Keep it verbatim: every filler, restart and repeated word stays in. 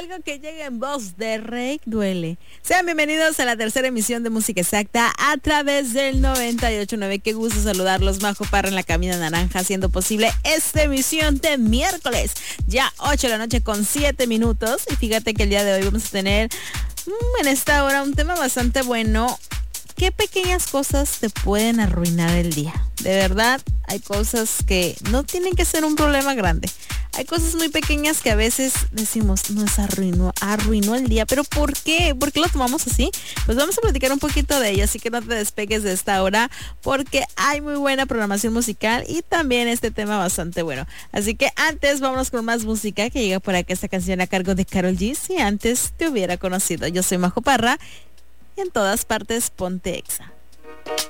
Algo que llega en voz de Rake duele. Sean bienvenidos a la tercera emisión de Música Exacta a través del noventa y ocho punto nueve. Qué gusto saludarlos, Majo Parra en la cabina naranja, haciendo posible esta emisión de miércoles, ya ocho de la noche con siete minutos. Y fíjate que el día de hoy vamos a tener mmm, en esta hora un tema bastante bueno. ¿Qué pequeñas cosas te pueden arruinar el día? De verdad, hay cosas que no tienen que ser un problema grande. Hay cosas muy pequeñas que a veces decimos, nos arruinó, arruinó el día. ¿Pero por qué? ¿Por qué lo tomamos así? Pues vamos a platicar un poquito de ello, así que no te despegues de esta hora porque hay muy buena programación musical y también este tema bastante bueno. Así que antes, vámonos con más música que llega por acá esta canción a cargo de Karol G. Si antes te hubiera conocido. Yo soy Majo Parra y en todas partes ponte Exa.